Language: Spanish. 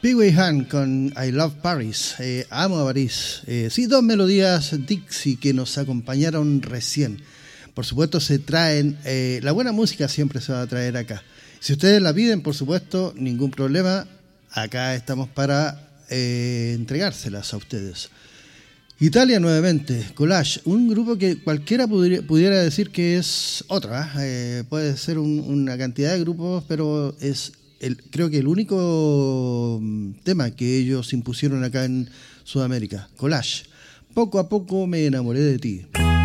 Pee Wee Han con I Love Paris, amo a París. Sí, dos melodías Dixie que nos acompañaron recién. Por supuesto se traen, la buena música siempre se va a traer acá. Si ustedes la piden, por supuesto, ningún problema. Acá estamos para entregárselas a ustedes. Italia nuevamente, Collage, un grupo que cualquiera pudiera decir que es otra. Puede ser una cantidad de grupos, pero es creo que el único tema que ellos impusieron acá en Sudamérica. Collage, poco a poco me enamoré de ti.